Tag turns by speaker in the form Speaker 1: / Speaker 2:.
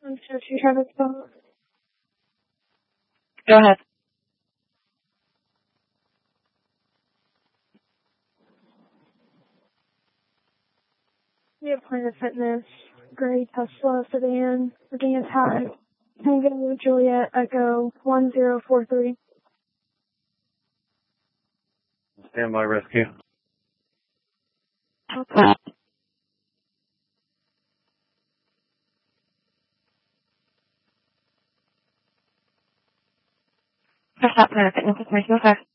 Speaker 1: I'm sure she had a spot.
Speaker 2: Go ahead.
Speaker 1: Yeah, Planet Fitness, Gray Tesla sedan, Virginia Tech, Tango Juliet Echo 1043.
Speaker 3: Standby rescue.
Speaker 1: Okay.
Speaker 2: Press that Planet Fitness information, okay.